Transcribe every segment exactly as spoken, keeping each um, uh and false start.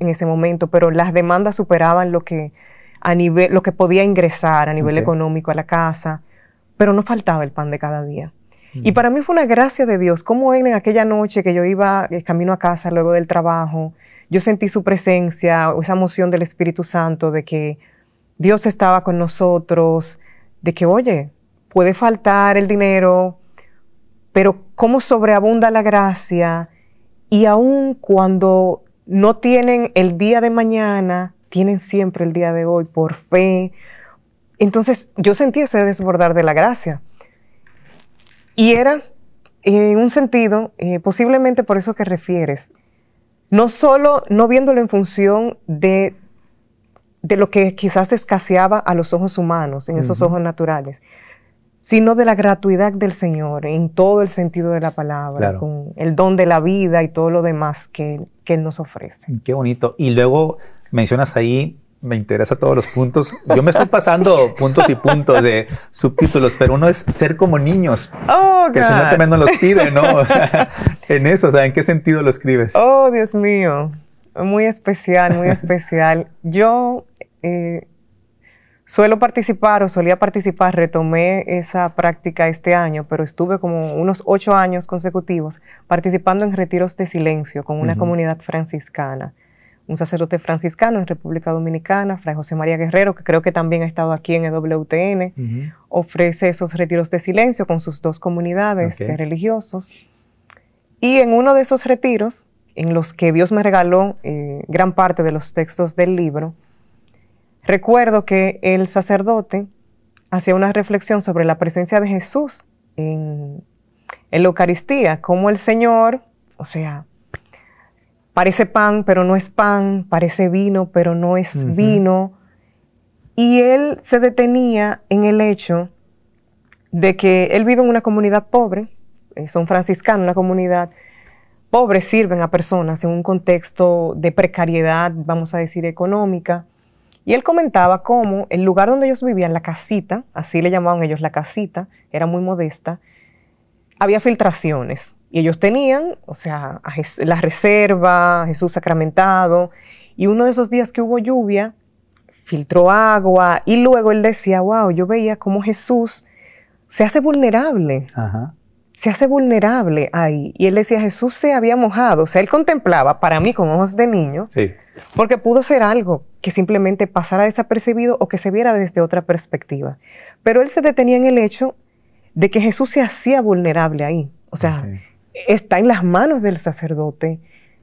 en ese momento, pero las demandas superaban lo que, a nivel, lo que podía ingresar a nivel okay. económico a la casa, pero no faltaba el pan de cada día. Mm. Y para mí fue una gracia de Dios, como en aquella noche que yo iba camino a casa luego del trabajo, yo sentí su presencia, esa emoción del Espíritu Santo de que Dios estaba con nosotros, de que, oye, puede faltar el dinero, pero cómo sobreabunda la gracia, y aun cuando no tienen el día de mañana, tienen siempre el día de hoy por fe. Entonces yo sentí ese desbordar de la gracia. Y era, eh, en un sentido, eh, posiblemente por eso que refieres, no solo no viéndolo en función de, de lo que quizás escaseaba a los ojos humanos, en esos uh-huh. ojos naturales, sino de la gratuidad del Señor, en todo el sentido de la palabra, claro. con el don de la vida y todo lo demás que, que Él nos ofrece. Qué bonito. Y luego mencionas ahí, me interesa todos los puntos. Yo me estoy pasando puntos y puntos de subtítulos, pero uno es ser como niños. Oh, que God. Si no también nos los pide, ¿no? O sea, en eso, o sea, ¿en qué sentido lo escribes? Oh, Dios mío. Muy especial, muy especial. Yo... Eh, Suelo participar o solía participar, retomé esa práctica este año, pero estuve como unos ocho años consecutivos participando en retiros de silencio con una uh-huh. comunidad franciscana. Un sacerdote franciscano en República Dominicana, Fray José María Guerrero, que creo que también ha estado aquí en E W T N, uh-huh. ofrece esos retiros de silencio con sus dos comunidades okay. de religiosos. Y en uno de esos retiros, en los que Dios me regaló eh, gran parte de los textos del libro, recuerdo que el sacerdote hacía una reflexión sobre la presencia de Jesús en, en la Eucaristía, cómo el Señor, o sea, parece pan, pero no es pan, parece vino, pero no es uh-huh. vino, y él se detenía en el hecho de que él vive en una comunidad pobre, eh, son franciscanos, una comunidad pobre, sirven a personas en un contexto de precariedad, vamos a decir, económica. Y él comentaba cómo el lugar donde ellos vivían, la casita, así le llamaban ellos la casita, era muy modesta, había filtraciones. Y ellos tenían, o sea, a Jes- la reserva, a Jesús sacramentado, y uno de esos días que hubo lluvia, filtró agua, y luego él decía, wow, yo veía cómo Jesús se hace vulnerable. Ajá. Se hace vulnerable ahí. Y él decía, Jesús se había mojado. O sea, él contemplaba, para mí, con ojos de niño, sí. porque pudo ser algo que simplemente pasara desapercibido o que se viera desde otra perspectiva. Pero él se detenía en el hecho de que Jesús se hacía vulnerable ahí. O sea, okay. está en las manos del sacerdote.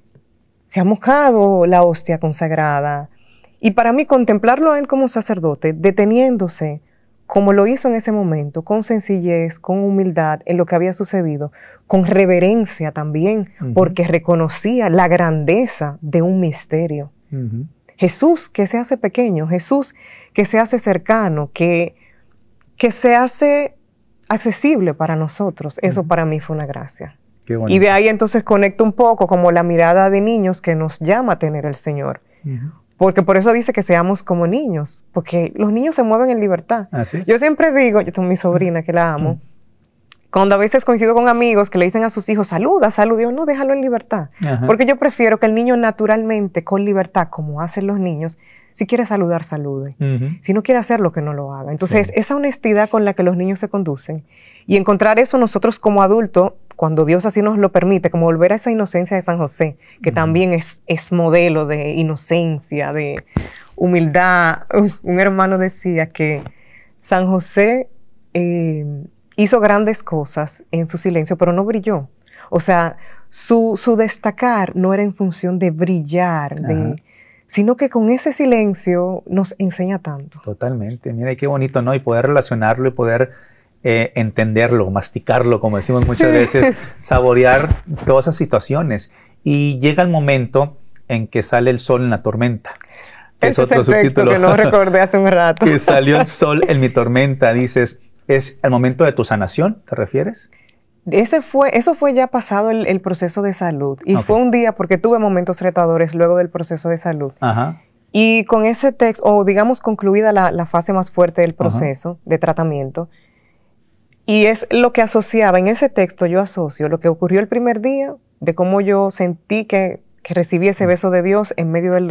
Se ha mojado la hostia consagrada. Y para mí, contemplarlo a él como sacerdote, deteniéndose, como lo hizo en ese momento, con sencillez, con humildad en lo que había sucedido, con reverencia también, uh-huh. porque reconocía la grandeza de un misterio. Uh-huh. Jesús que se hace pequeño, Jesús que se hace cercano, que, que se hace accesible para nosotros. Eso uh-huh. para mí fue una gracia. Qué bonito. Y de ahí entonces conecto un poco como la mirada de niños que nos llama a tener el Señor. Uh-huh. Porque por eso dice que seamos como niños, porque los niños se mueven en libertad. ¿Ah, sí? Yo siempre digo, yo tengo mi sobrina que la amo, cuando a veces coincido con amigos que le dicen a sus hijos, saluda, saluda, yo no, déjalo en libertad. Ajá. Porque yo prefiero que el niño naturalmente, con libertad, como hacen los niños, si quiere saludar, salude. Uh-huh. Si no quiere hacerlo, que no lo haga. Entonces, sí. esa honestidad con la que los niños se conducen, y encontrar eso nosotros como adultos, cuando Dios así nos lo permite, como volver a esa inocencia de San José, que uh-huh. también es, es modelo de inocencia, de humildad. Un hermano decía que San José eh, hizo grandes cosas en su silencio, pero no brilló. O sea, su, su destacar no era en función de brillar, de, sino que con ese silencio nos enseña tanto. Totalmente. Mira, qué bonito, ¿no? Y poder relacionarlo y poder Eh, entenderlo, masticarlo, como decimos muchas sí. veces, saborear todas esas situaciones. Y llega el momento en que sale el sol en la tormenta. Que Ese es otro es el subtítulo texto que no recordé hace un rato. Que salió el sol en mi tormenta, dices, ¿es el momento de tu sanación, te refieres? Ese fue, eso fue ya pasado el, el proceso de salud. Y okay. fue un día, porque tuve momentos retadores luego del proceso de salud. Ajá. Y con ese texto, o digamos concluida la, la fase más fuerte del proceso Ajá. de tratamiento, y es lo que asociaba, en ese texto yo asocio lo que ocurrió el primer día, de cómo yo sentí que, que recibí ese beso de Dios en medio del